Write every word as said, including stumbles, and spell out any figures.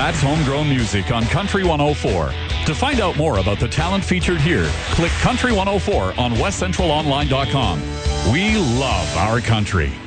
That's homegrown music on Country one oh four. To find out more about the talent featured here, click Country one oh four on west central online dot com. We love our country.